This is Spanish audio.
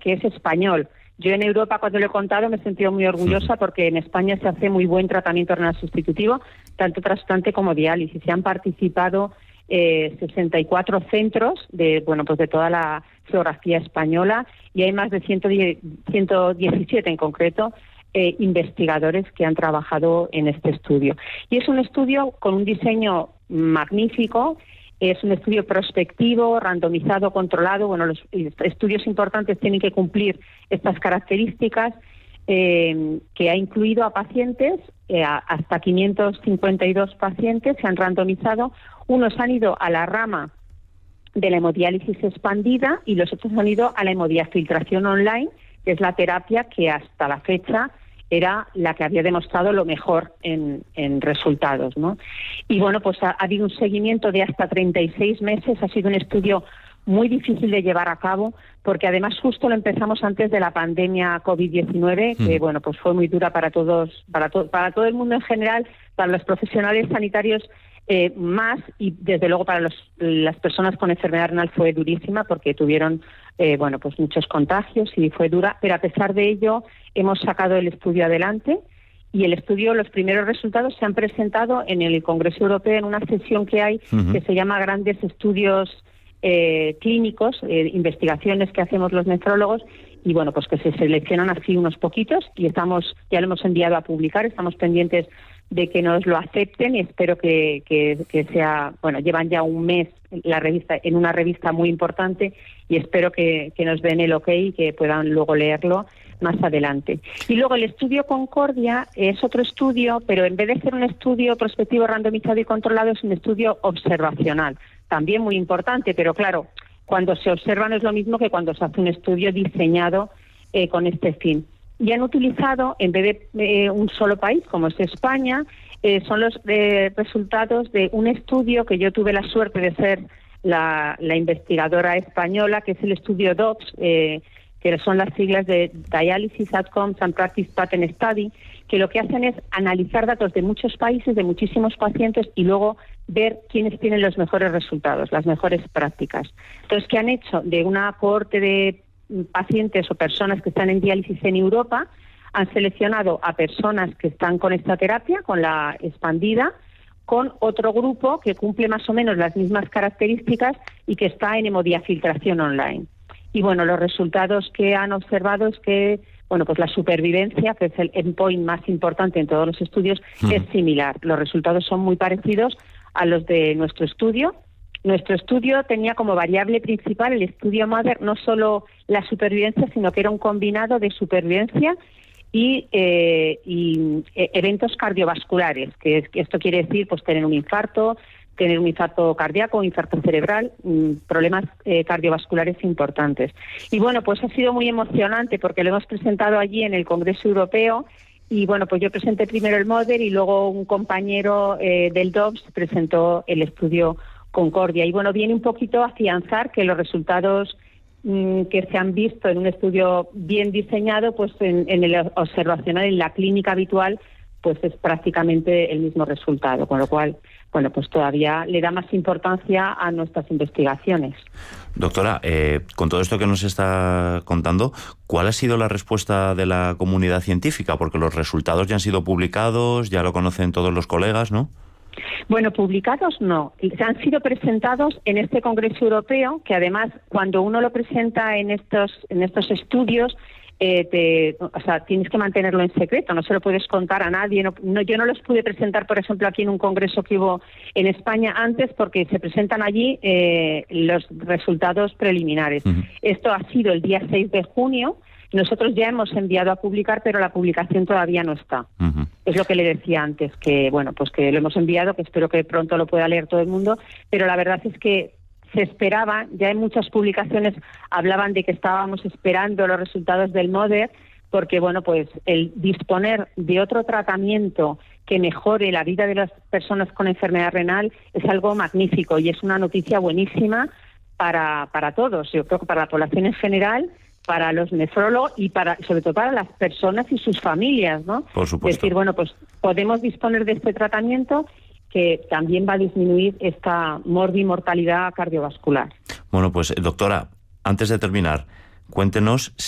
que es español. Yo en Europa, cuando lo he contado, me he sentido muy orgullosa porque en España se hace muy buen tratamiento renal sustitutivo, tanto trasplante como diálisis. Se han participado 64 centros de toda la geografía española y hay más de 117 en concreto investigadores que han trabajado en este estudio. Y es un estudio con un diseño magnífico. Es un estudio prospectivo, randomizado, controlado. Bueno, los estudios importantes tienen que cumplir estas características, que ha incluido a pacientes, hasta 552 pacientes se han randomizado. Unos han ido a la rama de la hemodiálisis expandida y los otros han ido a la hemodiafiltración online, que es la terapia que hasta la fecha era la que había demostrado lo mejor en resultados, ¿no? Y bueno, pues ha habido un seguimiento de hasta 36 meses, ha sido un estudio muy difícil de llevar a cabo, porque además justo lo empezamos antes de la pandemia COVID-19, que bueno, pues fue muy dura para todos, para todo el mundo en general, para los profesionales sanitarios más, y desde luego para las personas con enfermedad renal fue durísima porque tuvieron pues muchos contagios y fue dura, pero a pesar de ello hemos sacado el estudio adelante y el estudio, los primeros resultados se han presentado en el Congreso Europeo en una sesión que hay que se llama Grandes Estudios Clínicos, investigaciones que hacemos los nefrólogos, y bueno, pues que se seleccionan así unos poquitos y ya lo hemos enviado a publicar, estamos pendientes de que nos lo acepten y espero que sea, bueno, llevan ya un mes la revista, en una revista muy importante, y espero que nos den el ok y que puedan luego leerlo más adelante. Y luego el estudio Concordia es otro estudio, pero en vez de ser un estudio prospectivo, randomizado y controlado, es un estudio observacional, también muy importante, pero claro, cuando se observa no es lo mismo que cuando se hace un estudio diseñado con este fin. Y han utilizado, en vez de un solo país, como es España, son los resultados de un estudio que yo tuve la suerte de ser la investigadora española, que es el estudio DOPS, que son las siglas de Dialysis Outcomes and Practice Pattern Study, que lo que hacen es analizar datos de muchos países, de muchísimos pacientes, y luego ver quiénes tienen los mejores resultados, las mejores prácticas. Entonces, ¿qué han hecho? De una cohorte de pacientes o personas que están en diálisis en Europa, han seleccionado a personas que están con esta terapia, con la expandida, con otro grupo que cumple más o menos las mismas características y que está en hemodiafiltración online. Y bueno, los resultados que han observado es que, bueno, pues la supervivencia, que es el endpoint más importante en todos los estudios, es similar. Los resultados son muy parecidos a los de nuestro estudio. Nuestro estudio tenía como variable principal, el estudio Mother, no solo la supervivencia, sino que era un combinado de supervivencia y eventos cardiovasculares, que esto quiere decir pues tener un infarto cardíaco, un infarto cerebral, problemas cardiovasculares importantes. Y bueno, pues ha sido muy emocionante porque lo hemos presentado allí en el Congreso Europeo. Y bueno, pues yo presenté primero el Mother y luego un compañero del DOPS presentó el estudio Concordia. Y bueno, viene un poquito a afianzar que los resultados que se han visto en un estudio bien diseñado, pues en el observacional, en la clínica habitual, pues es prácticamente el mismo resultado, con lo cual, bueno, pues todavía le da más importancia a nuestras investigaciones. Doctora, con todo esto que nos está contando, ¿cuál ha sido la respuesta de la comunidad científica? Porque los resultados ya han sido publicados, ya lo conocen todos los colegas, ¿no? Bueno, publicados no. Han sido presentados en este Congreso Europeo, que además, cuando uno lo presenta en estos estudios, tienes que mantenerlo en secreto, no se lo puedes contar a nadie. Yo no los pude presentar, por ejemplo, aquí en un congreso que hubo en España antes, porque se presentan allí los resultados preliminares. Esto ha sido el día 6 de junio. Nosotros ya hemos enviado a publicar, pero la publicación todavía no está. Es lo que le decía antes, que bueno, pues que lo hemos enviado, que espero que pronto lo pueda leer todo el mundo, pero la verdad es que se esperaba, ya en muchas publicaciones hablaban de que estábamos esperando los resultados del Mother, porque bueno, pues el disponer de otro tratamiento que mejore la vida de las personas con enfermedad renal es algo magnífico y es una noticia buenísima para todos. Yo creo que para la población en general, para los nefrólogos y sobre todo para las personas y sus familias, ¿no? Por supuesto. Es decir, bueno, pues podemos disponer de este tratamiento que también va a disminuir esta mortalidad cardiovascular. Bueno, pues doctora, antes de terminar, cuéntenos